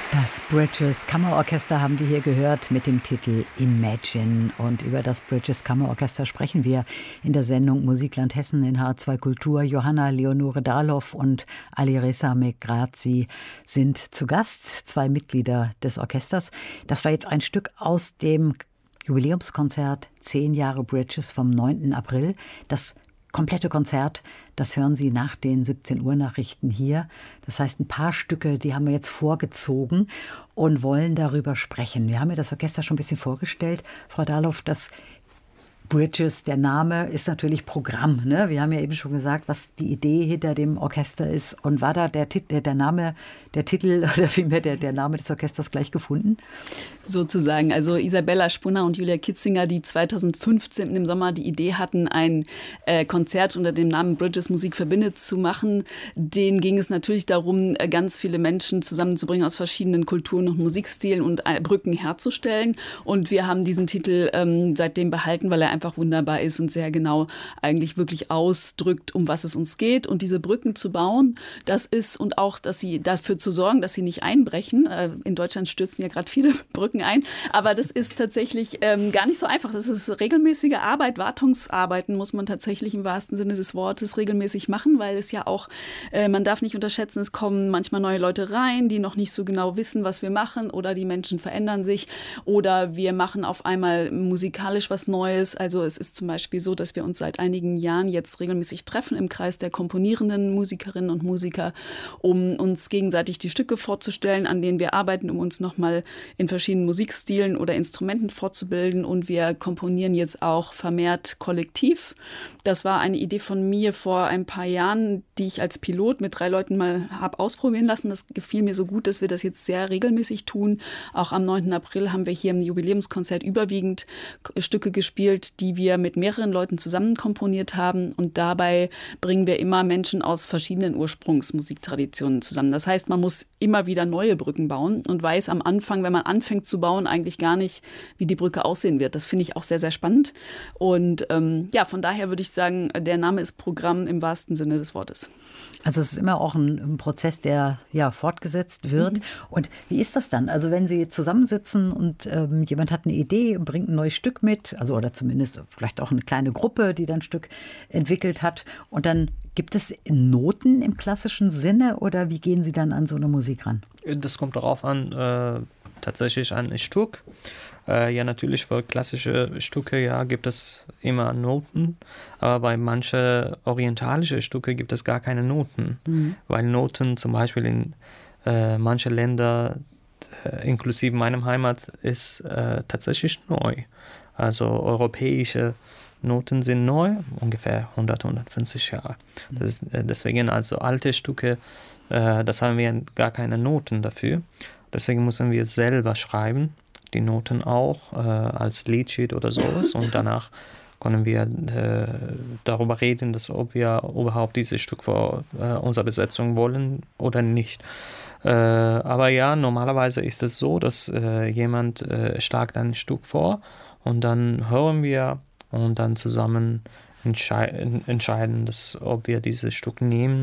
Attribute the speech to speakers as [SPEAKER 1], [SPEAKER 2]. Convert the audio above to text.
[SPEAKER 1] Das Bridges Kammerorchester haben wir hier gehört mit dem Titel Imagine. Und über das Bridges Kammerorchester sprechen wir in der Sendung Musikland Hessen in H2 Kultur. Johanna Leonore Dahloff und Alireza Megrazi sind zu Gast, 2 Mitglieder des Orchesters. Das war jetzt ein Stück aus dem Jubiläumskonzert 10 Jahre Bridges vom 9. April. Das komplette Konzert, das hören Sie nach den 17 Uhr Nachrichten hier. Das heißt, ein paar Stücke, die haben wir jetzt vorgezogen und wollen darüber sprechen. Wir haben ja das Orchester schon ein bisschen vorgestellt. Frau Dahloff, das Bridges, der Name ist natürlich Programm. Ne? Wir haben ja eben schon gesagt, was die Idee hinter dem Orchester ist. Und war da der Name, der Titel oder vielmehr der Name des Orchesters gleich gefunden?
[SPEAKER 2] Sozusagen. Also Isabella Spunner und Julia Kitzinger, die 2015 im Sommer die Idee hatten, ein Konzert unter dem Namen Bridges Musik verbindet zu machen. Denen ging es natürlich darum, ganz viele Menschen zusammenzubringen aus verschiedenen Kulturen und Musikstilen und Brücken herzustellen. Und wir haben diesen Titel seitdem behalten, weil er einfach wunderbar ist und sehr genau eigentlich wirklich ausdrückt, um was es uns geht. Und diese Brücken zu bauen, das ist, und auch, dass sie dafür zu sorgen, dass sie nicht einbrechen. In Deutschland stürzen ja gerade viele Brücken ein, aber das ist tatsächlich gar nicht so einfach. Das ist regelmäßige Arbeit, Wartungsarbeiten muss man tatsächlich im wahrsten Sinne des Wortes regelmäßig machen, weil es ja auch, man darf nicht unterschätzen, es kommen manchmal neue Leute rein, die noch nicht so genau wissen, was wir machen, oder die Menschen verändern sich, oder wir machen auf einmal musikalisch was Neues. Also es ist zum Beispiel so, dass wir uns seit einigen Jahren jetzt regelmäßig treffen im Kreis der komponierenden Musikerinnen und Musiker, um uns gegenseitig die Stücke vorzustellen, an denen wir arbeiten, um uns nochmal in verschiedenen Musikstilen oder Instrumenten fortzubilden. Und wir komponieren jetzt auch vermehrt kollektiv. Das war eine Idee von mir vor ein paar Jahren, die ich als Pilot mit 3 Leuten mal habe ausprobieren lassen. Das gefiel mir so gut, dass wir das jetzt sehr regelmäßig tun. Auch am 9. April haben wir hier im Jubiläumskonzert überwiegend Stücke gespielt, die wir mit mehreren Leuten zusammen komponiert haben. Und dabei bringen wir immer Menschen aus verschiedenen Ursprungsmusiktraditionen zusammen. Das heißt, man muss immer wieder neue Brücken bauen und weiß am Anfang, wenn man anfängt zu bauen, eigentlich gar nicht, wie die Brücke aussehen wird. Das finde ich auch sehr, sehr spannend. Und von daher würde ich sagen, der Name ist Programm im wahrsten Sinne des Wortes.
[SPEAKER 1] Also es ist immer auch ein Prozess, der fortgesetzt wird. Mhm. Und wie ist das dann? Also wenn Sie zusammensitzen und jemand hat eine Idee und bringt ein neues Stück mit, also oder zumindest vielleicht auch eine kleine Gruppe, die dann ein Stück entwickelt hat, und dann gibt es Noten im klassischen Sinne, oder wie gehen Sie dann an so eine Musik ran?
[SPEAKER 3] Das kommt darauf an, tatsächlich an ein Stück. Ja, natürlich für klassische Stücke gibt es immer Noten, aber bei manchen orientalischen Stücke gibt es gar keine Noten, weil Noten zum Beispiel in manchen Ländern, inklusive meinem Heimat, ist tatsächlich neu. Also europäische Noten sind neu, ungefähr 150 Jahre. Das ist, deswegen also alte Stücke, das haben wir gar keine Noten dafür. Deswegen müssen wir selber schreiben, die Noten auch als Liedsheet oder sowas, und danach können wir darüber reden, ob wir überhaupt dieses Stück für unsere Besetzung wollen oder nicht. Aber ja, normalerweise ist es so, dass jemand schlägt ein Stück vor und dann hören wir und dann zusammen entscheiden, ob wir dieses Stück nehmen